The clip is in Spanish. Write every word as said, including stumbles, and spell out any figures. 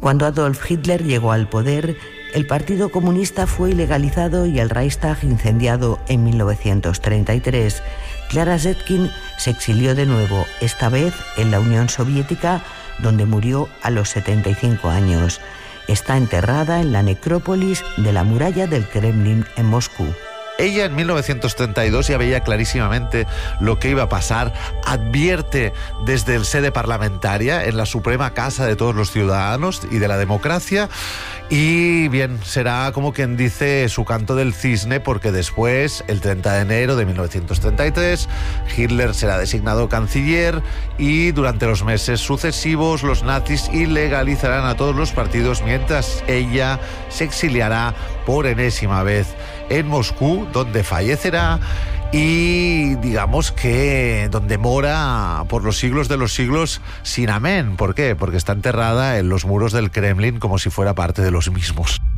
Cuando Adolf Hitler llegó al poder, el Partido Comunista fue ilegalizado y el Reichstag incendiado en mil novecientos treinta y tres. Clara Zetkin se exilió de nuevo, esta vez en la Unión Soviética, donde murió a los setenta y cinco años. Está enterrada en la necrópolis de la muralla del Kremlin en Moscú. Ella en mil novecientos treinta y dos ya veía clarísimamente lo que iba a pasar. Advierte desde el sede parlamentaria, en la suprema casa de todos los ciudadanos y de la democracia. Y bien, será como quien dice su canto del cisne, porque después, el treinta de enero de mil novecientos treinta y tres, Hitler será designado canciller y durante los meses sucesivos los nazis ilegalizarán a todos los partidos, mientras ella se exiliará por enésima vez en Moscú, donde fallecerá y digamos que donde mora por los siglos de los siglos sin amén. ¿Por qué? Porque está enterrada en los muros del Kremlin como si fuera parte de los mismos.